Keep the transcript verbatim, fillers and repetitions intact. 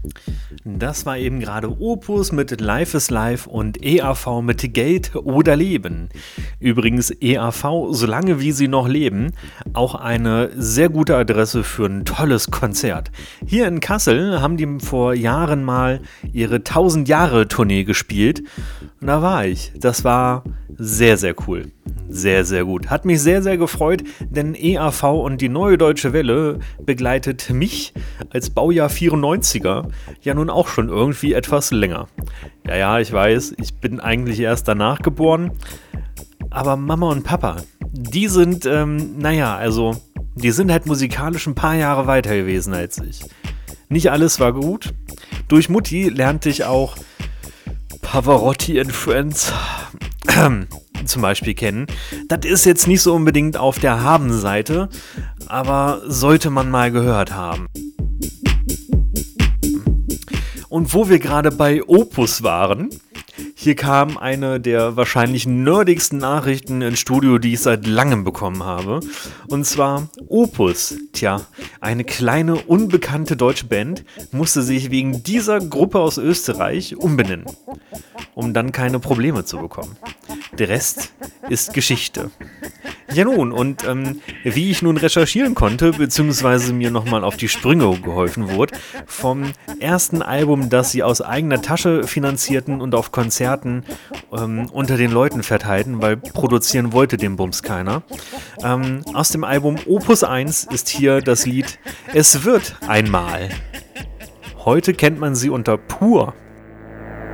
Das war eben gerade Opus mit Life is Life und E A V mit Geld oder Leben. Übrigens E A V, solange wie sie noch leben, auch eine sehr gute Adresse für ein tolles Konzert. Hier in Kassel haben die vor Jahren mal ihre tausend-Jahre-Tournee gespielt. Und da war ich. Das war sehr, sehr cool. Sehr, sehr gut. Hat mich sehr, sehr gefreut, denn E A V und die Neue Deutsche Welle begleitet mich als Baujahr vierundneunziger ja nun auch schon irgendwie etwas länger. Ja, ja, ich weiß, ich bin eigentlich erst danach geboren, aber Mama und Papa, die sind, ähm, naja, also, die sind halt musikalisch ein paar Jahre weiter gewesen als ich. Nicht alles war gut. Durch Mutti lernte ich auch Pavarotti and Friends zum Beispiel kennen. Das ist jetzt nicht so unbedingt auf der Haben-Seite, aber sollte man mal gehört haben. Und wo wir gerade bei Opus waren, hier kam eine der wahrscheinlich nerdigsten Nachrichten ins Studio, die ich seit langem bekommen habe. Und zwar Opus. Tja, eine kleine, unbekannte deutsche Band musste sich wegen dieser Gruppe aus Österreich umbenennen, um dann keine Probleme zu bekommen. Der Rest ist Geschichte. Ja nun, und ähm, wie ich nun recherchieren konnte, beziehungsweise mir nochmal auf die Sprünge geholfen wurde, vom ersten Album, das sie aus eigener Tasche finanzierten und auf Konzerten ähm, unter den Leuten verteilten, weil produzieren wollte den Bums keiner. Ähm, aus dem Album Opus eins ist hier das Lied Es wird einmal. Heute kennt man sie unter Pur.